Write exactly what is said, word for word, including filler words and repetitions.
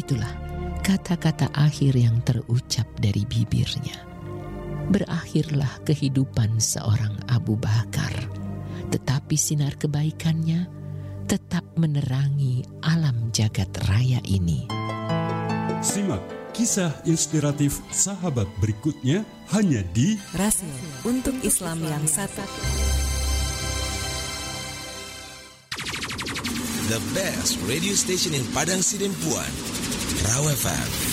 itulah kata-kata akhir yang terucap dari bibirnya. Berakhirlah kehidupan seorang Abu Bakar, tetapi sinar kebaikannya tetap menerangi alam jagat raya ini. Simak kisah inspiratif sahabat berikutnya hanya di Rasil untuk Islam yang satu. The best radio station in Padang Sidempuan, Raw F M.